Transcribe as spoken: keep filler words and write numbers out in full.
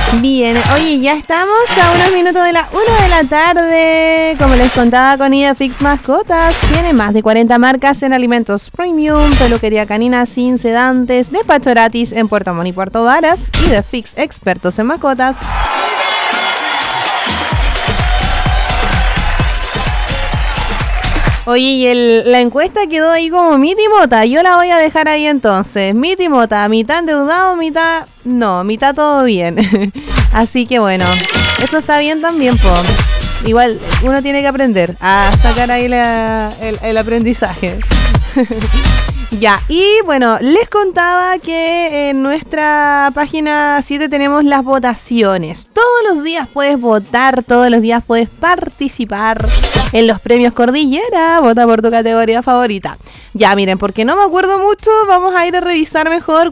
Bien, oye, ya estamos a unos minutos de la una de la tarde. Como les contaba, con Idefix Mascotas tiene más de cuarenta marcas en alimentos premium, peluquería canina sin sedantes, despacho gratis en Puerto Montt y Puerto Varas. Idefix, expertos en mascotas. Oye, y el, la encuesta quedó ahí como Miti Mota. Yo la voy a dejar ahí entonces. Miti Mota, mitad endeudado, mitad... No, mitad todo bien. Así que bueno, eso está bien también, po. Igual, uno tiene que aprender a sacar ahí la, el, el aprendizaje. Ya, y bueno, les contaba que en nuestra página siete tenemos las votaciones. Todos los días puedes votar, todos los días puedes participar en los premios Cordillera. Vota por tu categoría favorita. Ya, miren, porque no me acuerdo mucho, vamos a ir a revisar mejor